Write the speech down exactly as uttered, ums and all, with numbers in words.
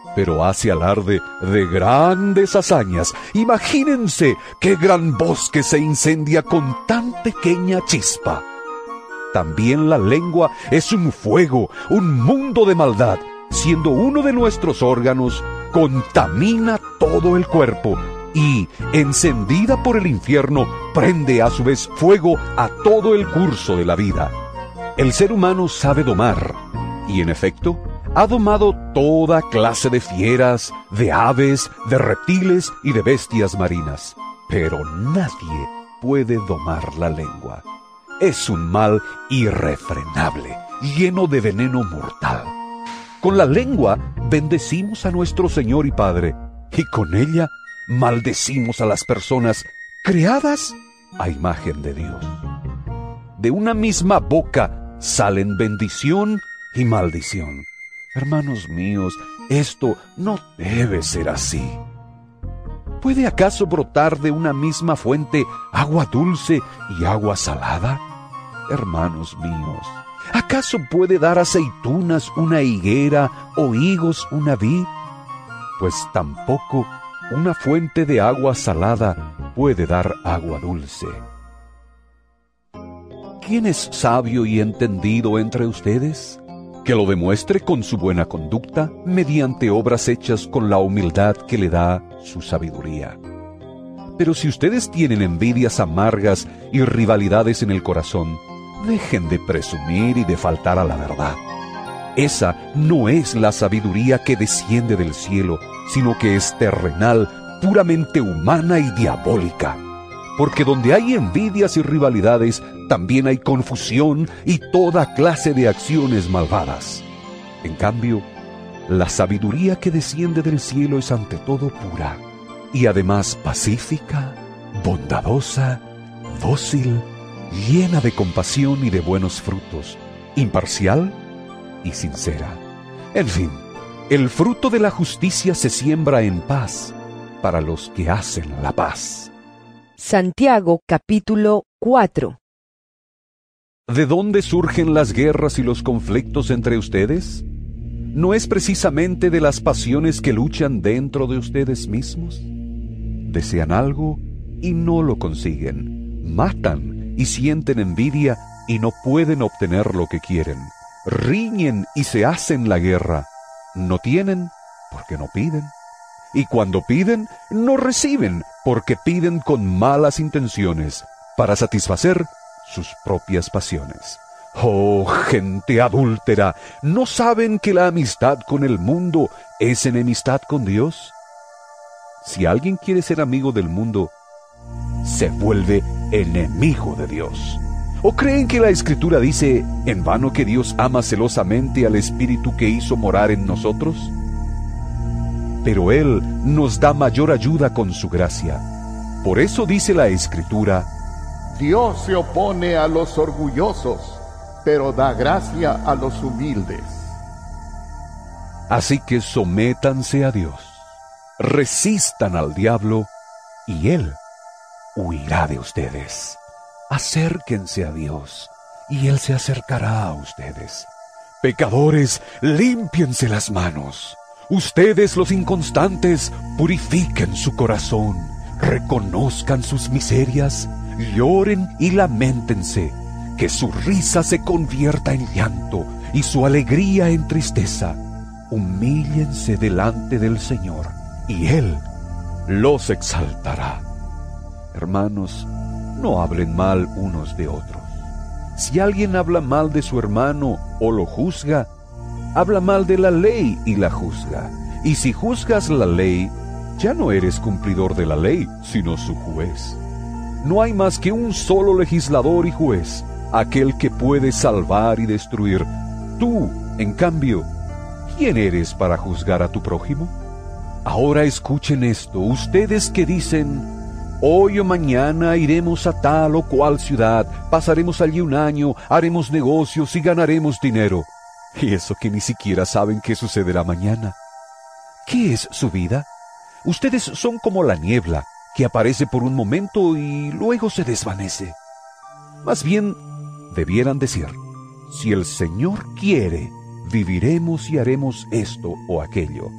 pero hace alarde de grandes hazañas. Imagínense qué gran bosque se incendia con tan pequeña chispa. También la lengua es un fuego, un mundo de maldad. Siendo uno de nuestros órganos, contamina todo el cuerpo y, encendida por el infierno, prende a su vez fuego a todo el curso de la vida. El ser humano sabe domar, y en efecto, ha domado toda clase de fieras, de aves, de reptiles y de bestias marinas. Pero nadie puede domar la lengua. Es un mal irrefrenable, lleno de veneno mortal. Con la lengua bendecimos a nuestro Señor y Padre, y con ella maldecimos a las personas creadas a imagen de Dios. De una misma boca salen bendición y maldición. Hermanos míos, esto no debe ser así. ¿Puede acaso brotar de una misma fuente agua dulce y agua salada? Hermanos míos, ¿acaso puede dar aceitunas una higuera o higos una vid? Pues tampoco una fuente de agua salada puede dar agua dulce. ¿Quién es sabio y entendido entre ustedes? Que lo demuestre con su buena conducta mediante obras hechas con la humildad que le da su sabiduría. Pero si ustedes tienen envidias amargas y rivalidades en el corazón, dejen de presumir y de faltar a la verdad. Esa no es la sabiduría que desciende del cielo, sino que es terrenal, puramente humana y diabólica. Porque donde hay envidias y rivalidades, también hay confusión y toda clase de acciones malvadas. En cambio, la sabiduría que desciende del cielo es ante todo pura, y además pacífica, bondadosa, dócil, llena de compasión y de buenos frutos, imparcial y sincera. En fin, el fruto de la justicia se siembra en paz para los que hacen la paz. Santiago capítulo cuatro. ¿De dónde surgen las guerras y los conflictos entre ustedes? ¿No es precisamente de las pasiones que luchan dentro de ustedes mismos? Desean algo y no lo consiguen. Matan y sienten envidia y no pueden obtener lo que quieren. Riñen y se hacen la guerra. No tienen porque no piden. Y cuando piden, no reciben, porque piden con malas intenciones, para satisfacer sus propias pasiones. ¡Oh, gente adúltera! ¿No saben que la amistad con el mundo es enemistad con Dios? Si alguien quiere ser amigo del mundo, se vuelve enemigo de Dios. ¿O creen que la Escritura dice en vano que Dios ama celosamente al Espíritu que hizo morar en nosotros? Pero Él nos da mayor ayuda con su gracia. Por eso dice la Escritura: Dios se opone a los orgullosos, pero da gracia a los humildes. Así que sométanse a Dios, resistan al diablo, y Él huirá de ustedes. Acérquense a Dios, y Él se acercará a ustedes. Pecadores, límpiense las manos. Ustedes, los inconstantes, purifiquen su corazón, reconozcan sus miserias, lloren y lamentense, que su risa se convierta en llanto y su alegría en tristeza. Humíllense delante del Señor, y Él los exaltará. Hermanos, no hablen mal unos de otros. Si alguien habla mal de su hermano o lo juzga, habla mal de la ley y la juzga. Y si juzgas la ley, ya no eres cumplidor de la ley, sino su juez. No hay más que un solo legislador y juez, aquel que puede salvar y destruir. Tú, en cambio, ¿quién eres para juzgar a tu prójimo? Ahora escuchen esto, ustedes que dicen: hoy o mañana iremos a tal o cual ciudad, pasaremos allí un año, haremos negocios y ganaremos dinero. Y eso que ni siquiera saben qué sucederá mañana. ¿Qué es su vida? Ustedes son como la niebla, que aparece por un momento y luego se desvanece. Más bien, debieran decir: si el Señor quiere, viviremos y haremos esto o aquello.